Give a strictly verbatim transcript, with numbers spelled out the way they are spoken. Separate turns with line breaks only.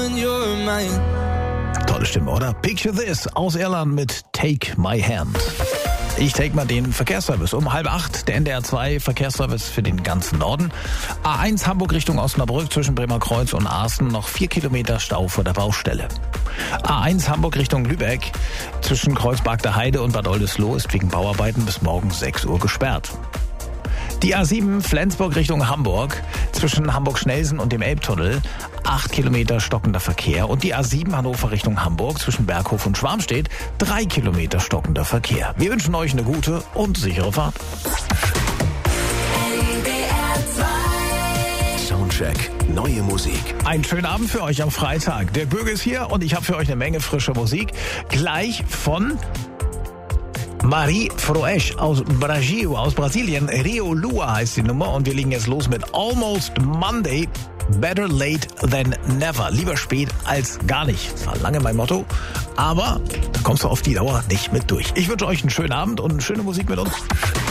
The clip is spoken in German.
Tolle Stimme, oder? Picture This aus Irland mit Take My Hand. Ich take mal den Verkehrsservice. Um halb acht, der N D R zwei Verkehrsservice für den ganzen Norden. A eins Hamburg Richtung Osnabrück zwischen Bremerkreuz und Aaßen noch vier Kilometer Stau vor der Baustelle. A eins Hamburg Richtung Lübeck zwischen Kreuzberg der Heide und Bad Oldesloe ist wegen Bauarbeiten bis morgens sechs Uhr gesperrt. Die A sieben Flensburg Richtung Hamburg zwischen Hamburg-Schnelsen und dem Elbtunnel acht Kilometer stockender Verkehr. Und die A sieben Hannover Richtung Hamburg zwischen Berghof und Schwarmstedt drei Kilometer stockender Verkehr. Wir wünschen euch eine gute und sichere Fahrt.
Soundcheck, neue Musik.
Einen schönen Abend für euch am Freitag. Der Bürger ist hier und ich habe für euch eine Menge frischer Musik. Gleich von Marie Froesch aus Brasil, aus Brasilien. Rio Lua heißt die Nummer und wir legen jetzt los mit Almost Monday. Better late than never. Lieber spät als gar nicht. Das war lange mein Motto, aber da kommst du auf die Dauer nicht mit durch. Ich wünsche euch einen schönen Abend und eine schöne Musik mit uns.